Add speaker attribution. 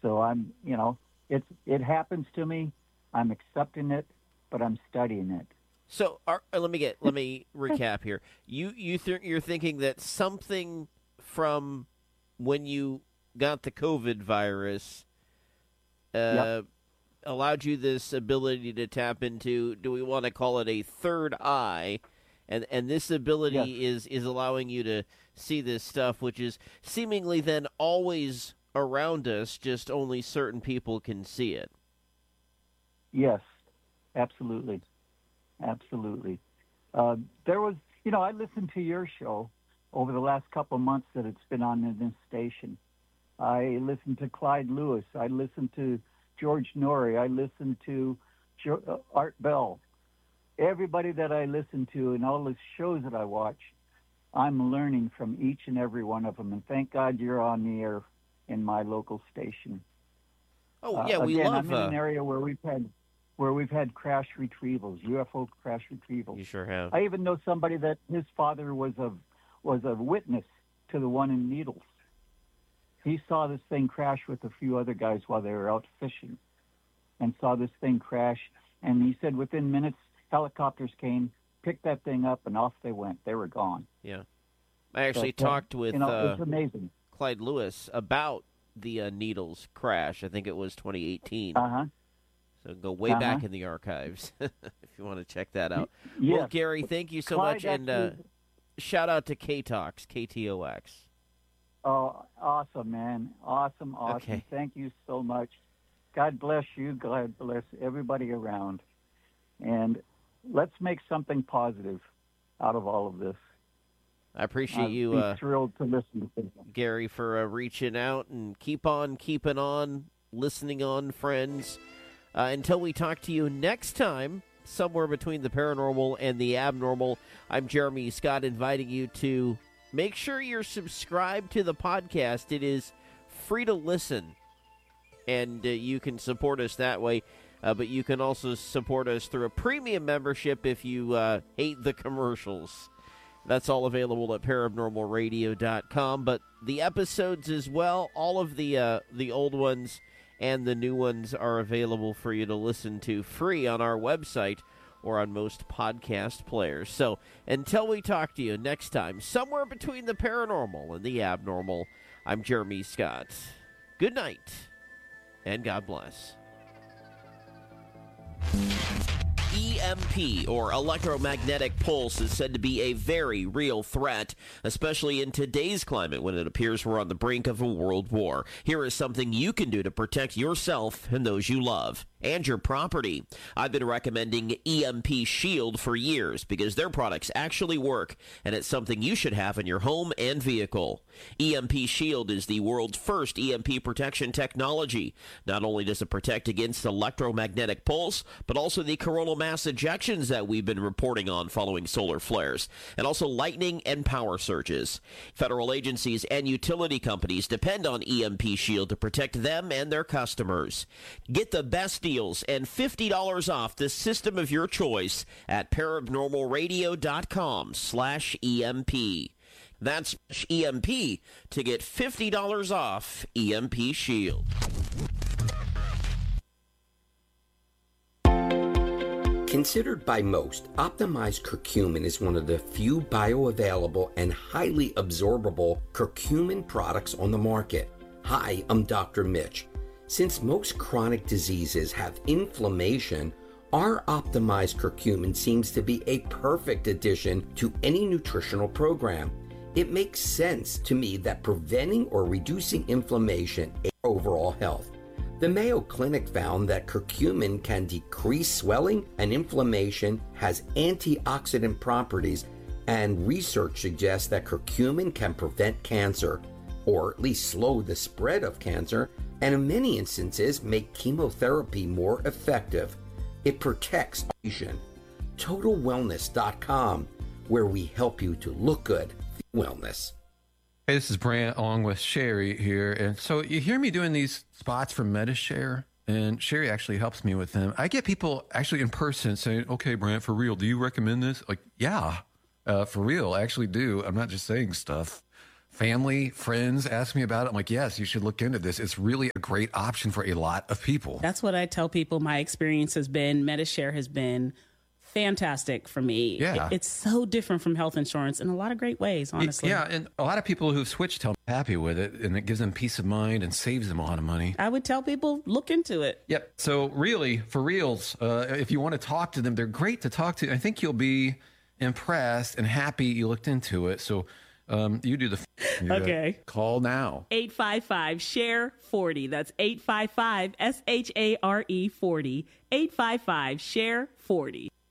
Speaker 1: So it happens to me. I'm accepting it, but I'm studying it.
Speaker 2: So let me recap here. You're thinking that something from when you got the COVID virus allowed you this ability to tap into, do we want to call it a third eye? And this ability is allowing you to see this stuff, which is seemingly then always around us, just only certain people can see it.
Speaker 1: Yes, absolutely. Absolutely. There was, I listened to your show over the last couple of months that it's been on in this station. I listened to Clyde Lewis. I listened to George Norrie. I listened to Art Bell. Everybody that I listen to and all the shows that I watch, I'm learning from each and every one of them. And thank God you're on the air in my local station.
Speaker 2: Oh, yeah, we love...
Speaker 1: I'm in an area where we've had crash retrievals, UFO crash retrievals.
Speaker 2: You sure have.
Speaker 1: I even know somebody that his father was a witness to the one in Needles. He saw this thing crash with a few other guys while they were out fishing and saw this thing crash. And he said within minutes, helicopters came, picked that thing up, and off they went. They were gone.
Speaker 2: Yeah. I actually talked with
Speaker 1: it's amazing.
Speaker 2: Clyde Lewis about the Needles crash. I think it was 2018.
Speaker 1: Uh-huh.
Speaker 2: So go way back in the archives if you want to check that out.
Speaker 1: Yes.
Speaker 2: Well, Gary, thank you so much. And shout-out to K-Tox, KTOX.
Speaker 1: Oh, awesome, man. Awesome.
Speaker 2: Okay.
Speaker 1: Thank you so much. God bless you. God bless everybody around. And let's make something positive out of all of this.
Speaker 2: I appreciate you.
Speaker 1: I'd be thrilled to listen to them.
Speaker 2: Gary, for reaching out, and keep on keeping on, listening on, friends. Until we talk to you next time, somewhere between the paranormal and the abnormal, I'm Jeremy Scott, inviting you to make sure you're subscribed to the podcast. It is free to listen, and you can support us that way. But you can also support us through a premium membership if you hate the commercials. That's all available at paranormalradio.com. But the episodes as well, all of the old ones and the new ones are available for you to listen to free on our website or on most podcast players. So until we talk to you next time, somewhere between the paranormal and the abnormal, I'm Jeremy Scott. Good night, and God bless. EMP, or electromagnetic pulse, is said to be a very real threat, especially in today's climate when it appears we're on the brink of a world war. Here is something you can do to protect yourself and those you love, and your property. I've been recommending EMP Shield for years because their products actually work, and it's something you should have in your home and vehicle. EMP Shield is the world's first EMP protection technology. Not only does it protect against electromagnetic pulse, but also the coronal mass ejections that we've been reporting on following solar flares, and also lightning and power surges. Federal agencies and utility companies depend on EMP Shield to protect them and their customers. Get the best deals and $50 off the system of your choice at paranormalradio.com/EMP. That's EMP to get $50 off EMP Shield.
Speaker 3: Considered by most, optimized curcumin is one of the few bioavailable and highly absorbable curcumin products on the market. Hi, I'm Dr. Mitch. Since most chronic diseases have inflammation, our optimized curcumin seems to be a perfect addition to any nutritional program. It makes sense to me that preventing or reducing inflammation aids overall health. The Mayo Clinic found that curcumin can decrease swelling and inflammation, has antioxidant properties, and research suggests that curcumin can prevent cancer, or at least slow the spread of cancer, and in many instances make chemotherapy more effective. It protects our nation. TotalWellness.com, where we help you to look good, feel wellness.
Speaker 4: Hey, this is Brant along with Sherry here. And so you hear me doing these spots for MediShare, and Sherry actually helps me with them. I get people actually in person saying, okay, Brant, for real, do you recommend this? Like, yeah, for real, I actually do. I'm not just saying stuff. family, friends ask me about it. I'm like, yes, you should look into this. It's really a great option for a lot of people.
Speaker 5: That's what I tell people. My experience has been, Medi-Share has been fantastic for me.
Speaker 4: Yeah.
Speaker 5: It's so different from health insurance in a lot of great ways, honestly.
Speaker 4: Yeah, and a lot of people who've switched tell me they're happy with it, and it gives them peace of mind and saves them a lot of money.
Speaker 5: I would tell people, look into it.
Speaker 4: Yep. So really, for reals, if you want to talk to them, they're great to talk to. I think you'll be impressed and happy you looked into it. So you do the
Speaker 5: Okay.
Speaker 4: Call now.
Speaker 5: 855-SHARE-40. That's 855-SHARE 40. 855-SHARE 40.